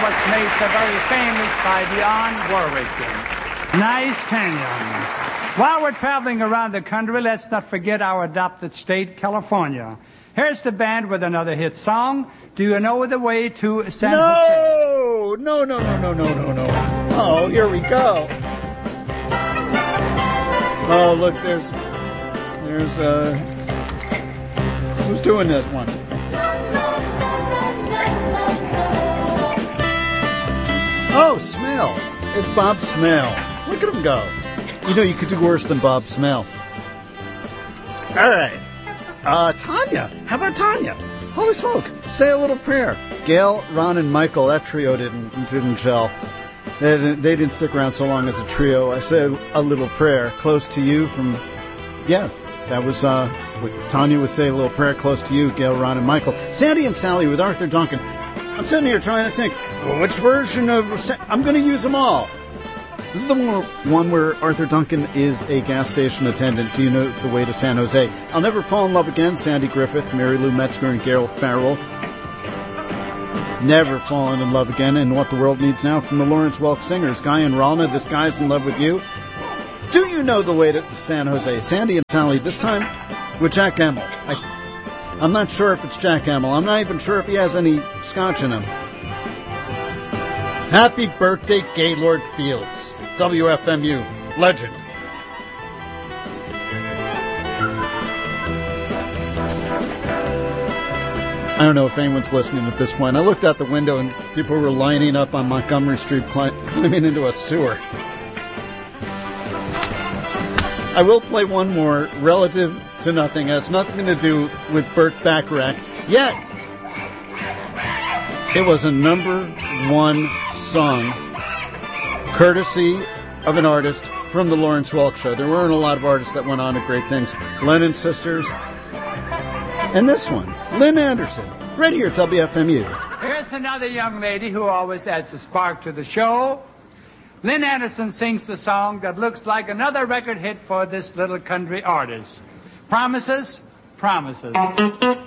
was made so very famous by Dionne Warwick. Nice, Tanya. While we're traveling around the country, let's not forget our adopted state, California. Here's the band with another hit song. Do you know the way to San Jose? No. Oh, here we go. Oh, look, there's who's doing this one? Oh, Smell. It's Bob Smell. Look at him go. You know, you could do worse than Bob Smell. All right. Tanya. How about Tanya? Holy smoke. Say a little prayer. Gail, Ron, and Michael, that trio didn't gel. They didn't stick around so long as a trio. I said a little prayer close to you from... Yeah, that was... Tanya would say a little prayer close to you, Gail, Ron, and Michael. Sandy and Sally with Arthur Duncan. I'm sitting here trying to think, well, which version of... I'm going to use them all. This is the one where Arthur Duncan is a gas station attendant. Do you know the way to San Jose? I'll Never Fall in Love Again, Sandy Griffith, Mary Lou Metzger, and Gail Farrell. Never Fallen in Love Again, and What the World Needs Now from the Lawrence Welk Singers. Guy and Ralna, This Guy's in Love with You. Do you know the way to San Jose? Sandy and Sally, this time with Jack Emmel. I'm not sure if it's Jack Emmel. I'm not even sure if he has any scotch in him. Happy birthday, Gaylord Fields. WFMU. Legend. I don't know if anyone's listening at this point. I looked out the window and people were lining up on Montgomery Street climbing into a sewer. I will play one more, relative to nothing. It has nothing to do with Burt Bacharach. Yet, it was a #1 song, courtesy of an artist from the Lawrence Welk Show. There weren't a lot of artists that went on to great things. Lennon Sisters. And this one, Lynn Anderson, right here at WFMU. Here's another young lady who always adds a spark to the show. Lynn Anderson sings the song that looks like another record hit for this little country artist. Promises, Promises.